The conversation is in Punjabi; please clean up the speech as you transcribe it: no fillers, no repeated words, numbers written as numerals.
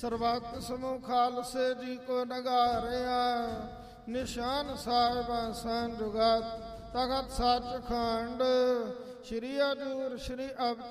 ਸਰਬੱਤ ਸਮੂਹ ਖਾਲਸੇ ਜੀ ਕੋ ਨਗਾਰਿਆ। ਨਿਸ਼ਾਨ ਸਾਹਿਬਾਂ ਸੰਜੁਗਤ ਤਖਤ ਸੱਚਖੰਡ। ਸ਼੍ਰੀ ਹਜ਼ੂਰ ਸ਼੍ਰੀ ਅਬਚਲ